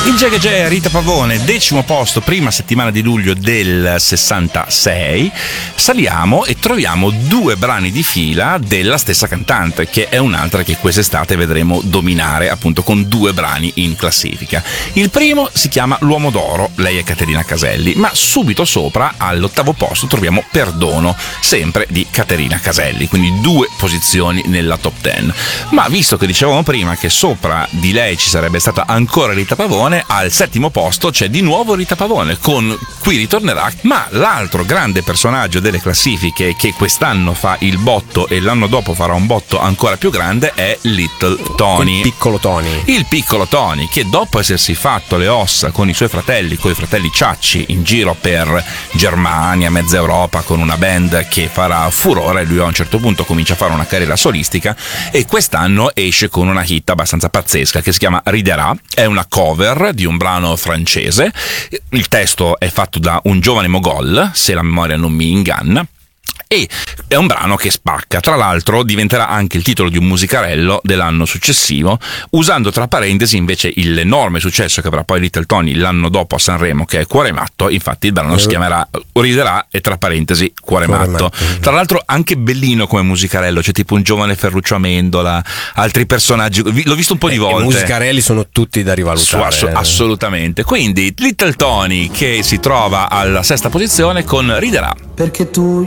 Il Jagger Rita Pavone, 10° posto, prima settimana di luglio del 66. Saliamo e troviamo 2 brani di fila della stessa cantante, che è un'altra che quest'estate vedremo dominare, appunto, con 2 brani in classifica. Il primo si chiama L'Uomo d'Oro, lei è Caterina Caselli, ma subito sopra, all'8° posto, troviamo Perdono, sempre di Caterina Caselli, quindi 2 posizioni nella top 10. Ma visto che dicevamo prima che sopra di lei ci sarebbe stata ancora Rita Pavone, al 7° posto c'è di nuovo Rita Pavone con Qui ritornerà, ma l'altro grande personaggio delle classifiche che quest'anno fa il botto e l'anno dopo farà un botto ancora più grande è Little Tony. Il piccolo Tony, che dopo essersi fatto le ossa con i suoi fratelli, con i fratelli Ciacci, in giro per Germania, mezza Europa, con una band che farà furore, lui a un certo punto comincia a fare una carriera solistica e quest'anno esce con una hit abbastanza pazzesca che si chiama Riderà. È una cover di un brano francese, il testo è fatto da un giovane mogol, se la memoria non mi inganna, e è un brano che spacca. Tra l'altro diventerà anche il titolo di un musicarello dell'anno successivo, usando tra parentesi invece l'enorme successo che avrà poi Little Tony l'anno dopo a Sanremo, che è Cuore Matto. Infatti il brano si chiamerà Riderà e tra parentesi Cuore Matto. Tra l'altro anche bellino come musicarello, c'è tipo un giovane Ferruccio Amendola, altri personaggi, l'ho visto un po' di volte. I musicarelli sono tutti da rivalutare. Assolutamente. Quindi Little Tony che si trova alla 6ª posizione con Riderà. Perché tu